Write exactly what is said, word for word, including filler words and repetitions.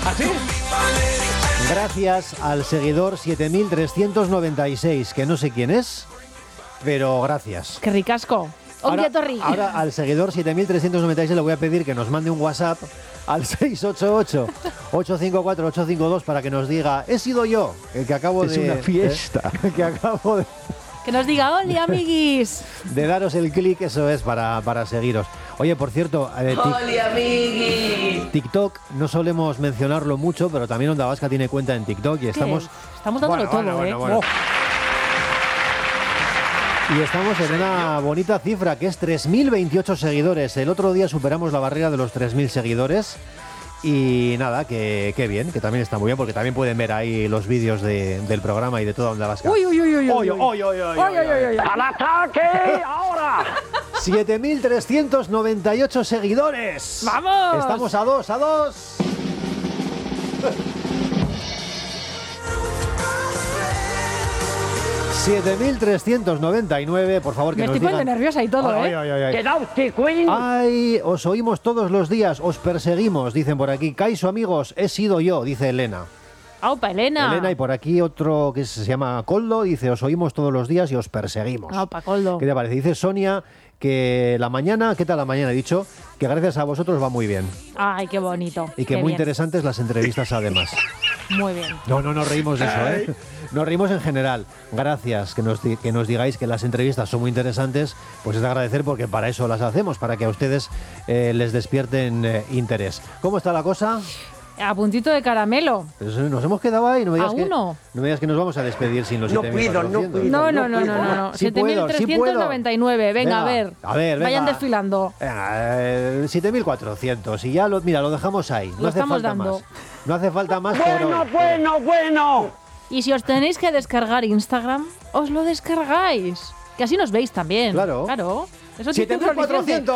¿Así? Gracias al seguidor siete mil trescientos noventa y seis, que no sé quién es, pero gracias. ¡Qué ricasco! Ahora, Torri. ahora al seguidor siete mil trescientos noventa y seis le voy a pedir que nos mande un WhatsApp al seis ocho ocho, ocho cinco cuatro, ocho cinco dos para que nos diga, he sido yo el que acabo es de... Es una fiesta. Eh, que acabo de... Que nos diga, ¡Oli, amiguis! De daros el clic, eso es, para, para seguiros. Oye, por cierto, eh, ¡Oli, amiguis! TikTok no solemos mencionarlo mucho, pero también Onda Vasca tiene cuenta en TikTok y estamos... ¿Qué? Estamos dándolo bueno, todo, bueno, ¿eh? Bueno, bueno. Y estamos en una bonita cifra, que es tres mil veintiocho seguidores. El otro día superamos la barrera de los tres mil seguidores. Y nada, que, que bien, que también está muy bien, porque también pueden ver ahí los vídeos de, del programa y de toda Onda Vasca. ¡Uy, uy, uy, uy! ¡Uy, uy, uy, uy! uy, ¡Al ataque ahora! siete mil trescientos noventa y ocho seguidores. ¡Vamos! Estamos a dos, a dos. siete mil trescientos noventa y nueve, por favor, que Me nos estoy digan... poniendo nerviosa y todo, ay, ¿eh? ay, ay, ay. ¡Get out, Queen! Ay, os oímos todos los días, os perseguimos, dicen por aquí. Kaiso, amigos, he sido yo, dice Elena. ¡Aupa, Elena! Elena, y por aquí otro que se llama Coldo, dice, os oímos todos los días y os perseguimos. ¡Aupa, Coldo! ¿Qué te parece? Dice Sonia que la mañana, ¿qué tal la mañana? He dicho que gracias a vosotros va muy bien. ¡Ay, qué bonito! Y que qué muy bien. interesantes las entrevistas además. Muy bien. No, no nos reímos de eso, ¿eh? Nos reímos en general. Gracias que nos, que nos digáis que las entrevistas son muy interesantes, pues es de agradecer porque para eso las hacemos, para que a ustedes eh, les despierten eh, interés. ¿Cómo está la cosa? A puntito de caramelo. Pues nos hemos quedado ahí, no me digas, ¿A que, uno? no me digas que nos vamos a despedir sin los No siete mil puedo, no cuatrocientos. puedo. No, no, no, no, no, no. Sí siete mil puedo, sí trescientos noventa y nueve. Venga, Venga, a ver. a ver, Vayan venga. desfilando. Venga, eh, siete mil cuatrocientos y ya lo, mira, lo dejamos ahí. No Lo hace estamos falta dando. más. No hace falta más. por ¡Bueno, hoy. bueno, bueno! Y si os tenéis que descargar Instagram, os lo descargáis. Que así nos veis también. Claro. Claro. Eso tiene siete mil un coeficiente. cuatrocientos